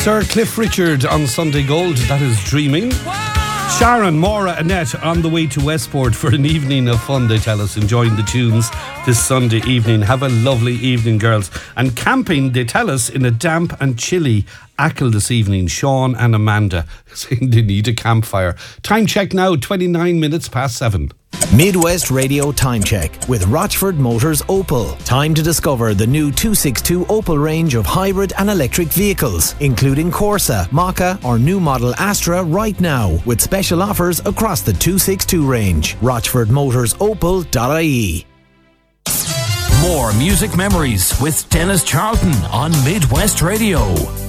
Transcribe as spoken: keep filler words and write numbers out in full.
Sir Cliff Richard on Sunday Gold, that is Dreaming. Sharon, Maura, Annette on the way to Westport for an evening of fun, they tell us, enjoying the tunes this Sunday evening. Have a lovely evening, girls. And camping, they tell us, in a damp and chilly Achill this evening. Sean and Amanda saying they need a campfire. Time check now, twenty-nine minutes past seven. Midwest Radio Time Check with Rochford Motors Opel. Time to discover the new two sixty-two Opel range of hybrid and electric vehicles, including Corsa, Maka or new model Astra right now, with special offers across the two sixty-two range. rochford motors opel dot I E. More music memories with Dennis Charlton on Midwest Radio.